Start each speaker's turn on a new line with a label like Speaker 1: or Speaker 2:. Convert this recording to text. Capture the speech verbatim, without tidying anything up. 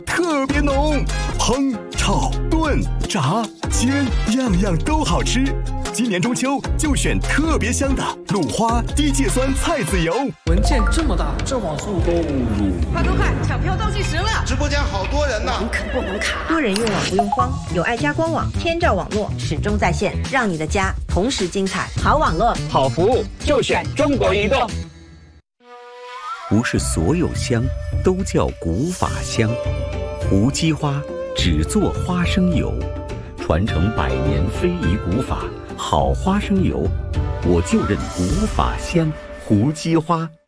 Speaker 1: 特别浓，烹、炒、炖、炸、煎，样样都好吃。今年中秋就选特别香的鲁花低芥酸菜籽油。
Speaker 2: 文件这么大，这网速都入。
Speaker 3: 快快快，抢票倒计时了！
Speaker 4: 直播间好多人呢，
Speaker 3: 网可不能卡。
Speaker 5: 多人用网不用慌，有爱家官网，天照网络始终在线，让你的家同时精彩。好网络，
Speaker 6: 好服务，就选中国移动。
Speaker 7: 不是所有香都叫古法香，胡姬花只做花生油，传承百年非遗古法，好花生油，我就认古法香胡姬花。